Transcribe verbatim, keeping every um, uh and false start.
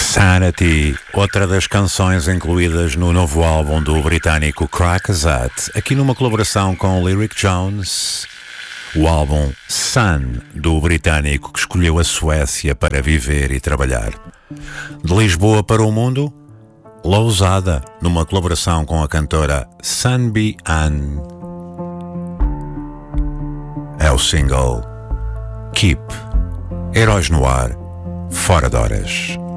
Sanity, outra das canções incluídas no novo álbum do britânico Crackazat, aqui numa colaboração com Lyric Jones. O álbum Sun, do britânico que escolheu a Suécia para viver e trabalhar. De Lisboa para o mundo, Lousada, numa colaboração com a cantora Sunbi An. É o single Keep, Heróis no Ar, Fora de Horas.